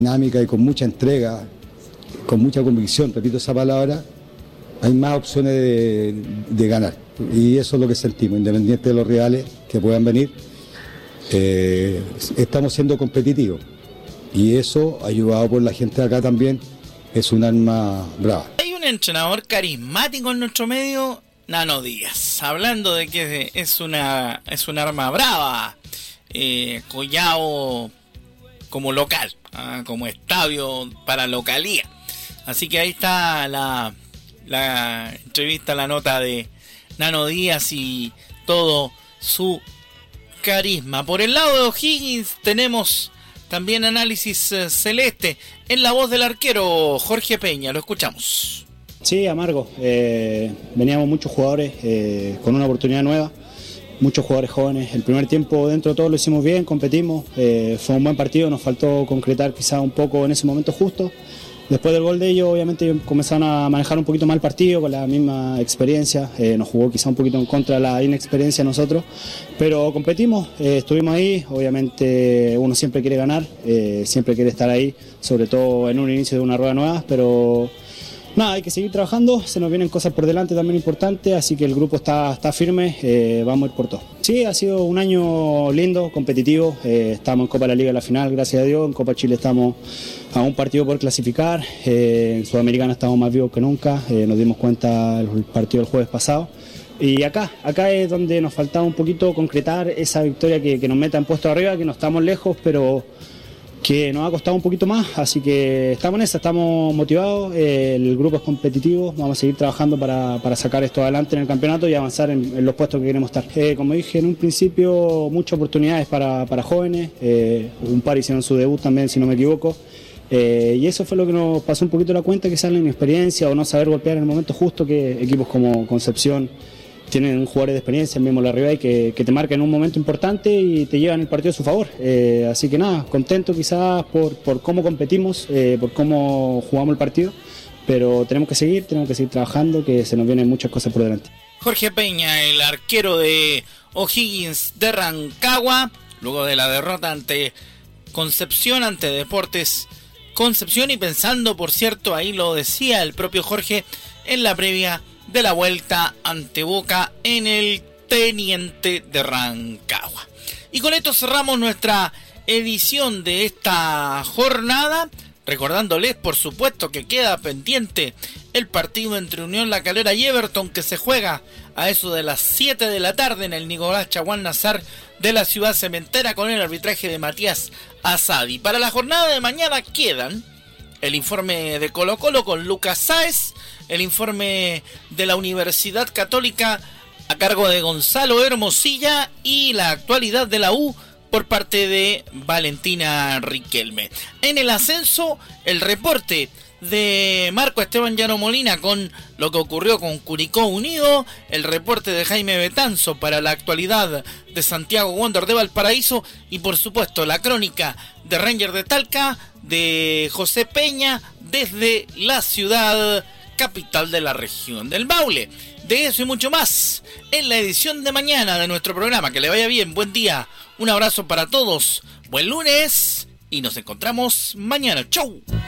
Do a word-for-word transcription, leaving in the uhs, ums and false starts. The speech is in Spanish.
Dinámica y con mucha entrega, con mucha convicción, repito esa palabra, hay más opciones de, de ganar. Y eso es lo que sentimos, independiente de los rivales que puedan venir. Eh, estamos siendo competitivos. Y eso, ayudado por la gente de acá también, es un arma brava. Hay un entrenador carismático en nuestro medio, Nano Díaz, hablando de que es una, es un arma brava. Eh, Collao como local, ¿ah? Como estadio para localía. Así que ahí está la, la entrevista, la nota de Nano Díaz y todo su carisma. Por el lado de O'Higgins tenemos también análisis eh, celeste en la voz del arquero Jorge Peña. Lo escuchamos. Sí, amargo. Eh, veníamos muchos jugadores eh, con una oportunidad nueva. Muchos jugadores jóvenes. El primer tiempo dentro de todo lo hicimos bien, competimos, eh, fue un buen partido, nos faltó concretar quizá un poco en ese momento justo. Después del gol de ellos, obviamente comenzaron a manejar un poquito más el partido con la misma experiencia, eh, nos jugó quizá un poquito en contra de la inexperiencia nosotros, pero competimos, eh, estuvimos ahí, obviamente uno siempre quiere ganar, eh, siempre quiere estar ahí, sobre todo en un inicio de una rueda nueva, pero... Nada, hay que seguir trabajando, se nos vienen cosas por delante también importantes, así que el grupo está, está firme, eh, vamos a ir por todo. Sí, ha sido un año lindo, competitivo, eh, estamos en Copa de la Liga en la final, gracias a Dios, en Copa Chile estamos a un partido por clasificar, eh, en Sudamericana estamos más vivos que nunca, eh, nos dimos cuenta el partido del jueves pasado. Y acá, acá es donde nos faltaba un poquito concretar esa victoria que, que nos meta en puesto arriba, que no estamos lejos, pero... que nos ha costado un poquito más, así que estamos en esa, estamos motivados, eh, el grupo es competitivo, vamos a seguir trabajando para, para sacar esto adelante en el campeonato y avanzar en, en los puestos que queremos estar. Eh, como dije en un principio, muchas oportunidades para, para jóvenes, eh, un par hicieron su debut también, si no me equivoco, eh, y eso fue lo que nos pasó un poquito la cuenta, que salen inexperiencia o no saber golpear en el momento justo, que equipos como Concepción tienen jugadores de experiencia, el mismo la Ribey, que, que te marcan en un momento importante y te llevan el partido a su favor. Eh, así que nada, contento quizás por, por cómo competimos, eh, por cómo jugamos el partido, pero tenemos que seguir, tenemos que seguir trabajando, que se nos vienen muchas cosas por delante. Jorge Peña, el arquero de O'Higgins de Rancagua, luego de la derrota ante Concepción, ante Deportes Concepción, y pensando, por cierto, ahí lo decía el propio Jorge en la previa de la vuelta ante Boca en el Teniente de Rancagua. Y con esto cerramos nuestra edición de esta jornada, recordándoles por supuesto que queda pendiente el partido entre Unión La Calera y Everton, que se juega a eso de las siete de la tarde en el Nicolás Chaguán Nazar de la ciudad cementera, con el arbitraje de Matías Asadi. Para la jornada de mañana quedan el informe de Colo Colo con Lucas Sáez, el informe de la Universidad Católica a cargo de Gonzalo Hermosilla y la actualidad de la U por parte de Valentina Riquelme. En el ascenso, el reporte de Marco Esteban Llano Molina con lo que ocurrió con Curicó Unido, el reporte de Jaime Betanzo para la actualidad de Santiago Wander de Valparaíso y por supuesto la crónica de Ranger de Talca de José Peña desde la ciudad capital de la región del Maule. De eso y mucho más en la edición de mañana de nuestro programa. Que le vaya bien, buen día, un abrazo para todos, buen lunes y nos encontramos mañana. ¡Chau!